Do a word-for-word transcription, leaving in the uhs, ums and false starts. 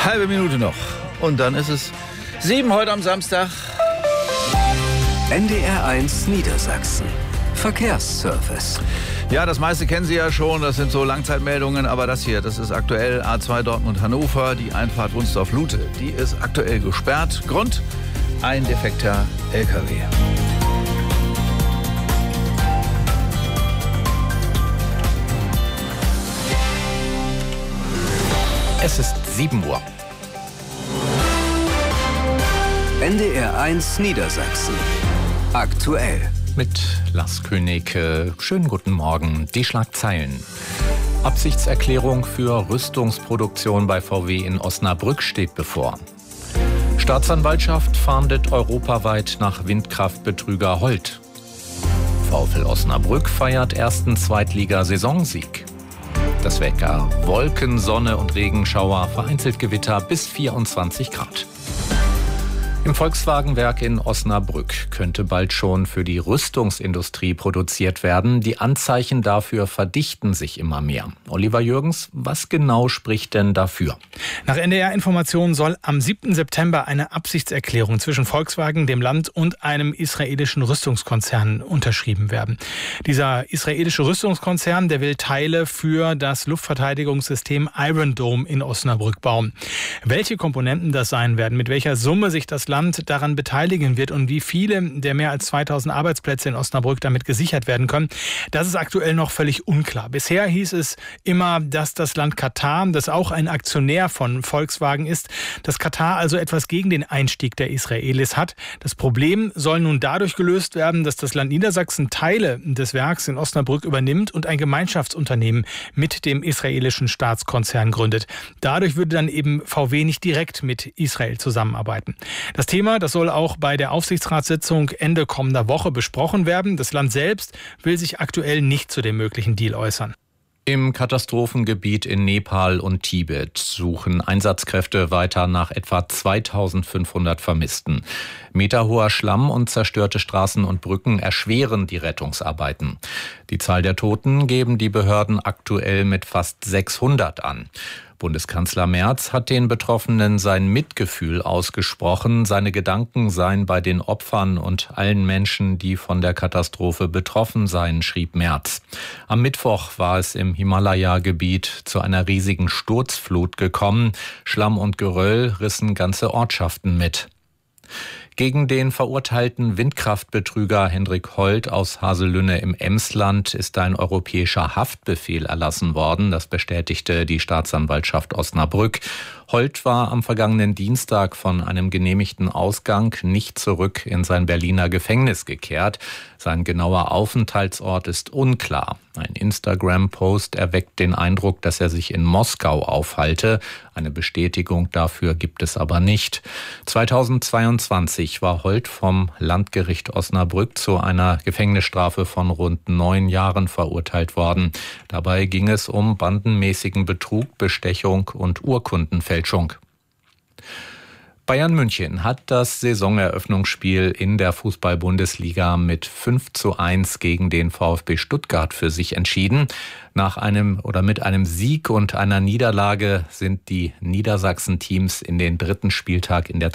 Halbe Minute noch. Und dann ist es sieben heute am Samstag. N D R eins Niedersachsen. Verkehrsservice. Ja, das meiste kennen Sie ja schon, das sind so Langzeitmeldungen, aber das hier, das ist aktuell A zwei Dortmund-Hannover, die Einfahrt Wunsdorf-Lute, die ist aktuell gesperrt. Grund? Ein defekter L K W. Es ist sieben Uhr. N D R eins Niedersachsen. Aktuell. Mit Lars König. Schönen guten Morgen. Die Schlagzeilen. Absichtserklärung für Rüstungsproduktion bei V W in Osnabrück steht bevor. Staatsanwaltschaft fahndet europaweit nach Windkraftbetrüger Holt. VfL Osnabrück feiert ersten Zweitliga-Saisonsieg. Das Wetter: Wolken, Sonne und Regenschauer, vereinzelt Gewitter bis vierundzwanzig Grad. Im Volkswagenwerk in Osnabrück könnte bald schon für die Rüstungsindustrie produziert werden. Die Anzeichen dafür verdichten sich immer mehr. Oliver Jürgens, was genau spricht denn dafür? Nach N D R-Informationen soll am siebten September eine Absichtserklärung zwischen Volkswagen, dem Land und einem israelischen Rüstungskonzern unterschrieben werden. Dieser israelische Rüstungskonzern, der will Teile für das Luftverteidigungssystem Iron Dome in Osnabrück bauen. Welche Komponenten das sein werden, mit welcher Summe sich das Land daran beteiligen wird und wie viele der mehr als zweitausend Arbeitsplätze in Osnabrück damit gesichert werden können, das ist aktuell noch völlig unklar. Bisher hieß es immer, dass das Land Katar, das auch ein Aktionär von Volkswagen ist, dass Katar also etwas gegen den Einstieg der Israelis hat. Das Problem soll nun dadurch gelöst werden, dass das Land Niedersachsen Teile des Werks in Osnabrück übernimmt und ein Gemeinschaftsunternehmen mit dem israelischen Staatskonzern gründet. Dadurch würde dann eben V W nicht direkt mit Israel zusammenarbeiten. Das Thema, das soll auch bei der Aufsichtsratssitzung Ende kommender Woche besprochen werden. Das Land selbst will sich aktuell nicht zu dem möglichen Deal äußern. Im Katastrophengebiet in Nepal und Tibet suchen Einsatzkräfte weiter nach etwa zweitausendfünfhundert Vermissten. Meterhoher Schlamm und zerstörte Straßen und Brücken erschweren die Rettungsarbeiten. Die Zahl der Toten geben die Behörden aktuell mit fast sechshundert an. Bundeskanzler Merz hat den Betroffenen sein Mitgefühl ausgesprochen. Seine Gedanken seien bei den Opfern und allen Menschen, die von der Katastrophe betroffen seien, schrieb Merz. Am Mittwoch war es im Himalaya-Gebiet zu einer riesigen Sturzflut gekommen. Schlamm und Geröll rissen ganze Ortschaften mit. Gegen den verurteilten Windkraftbetrüger Hendrik Holt aus Haselünne im Emsland ist ein europäischer Haftbefehl erlassen worden. Das bestätigte die Staatsanwaltschaft Osnabrück. Holt war am vergangenen Dienstag von einem genehmigten Ausgang nicht zurück in sein Berliner Gefängnis gekehrt. Sein genauer Aufenthaltsort ist unklar. Ein Instagram-Post erweckt den Eindruck, dass er sich in Moskau aufhalte. Eine Bestätigung dafür gibt es aber nicht. zweitausendzweiundzwanzig war Holt vom Landgericht Osnabrück zu einer Gefängnisstrafe von rund neun Jahren verurteilt worden. Dabei ging es um bandenmäßigen Betrug, Bestechung und Urkundenfälschung. Bayern München hat das Saisoneröffnungsspiel in der Fußball-Bundesliga mit fünf zu eins gegen den VfB Stuttgart für sich entschieden. Nach einem oder mit einem Sieg und einer Niederlage sind die Niedersachsen-Teams in den dritten Spieltag in der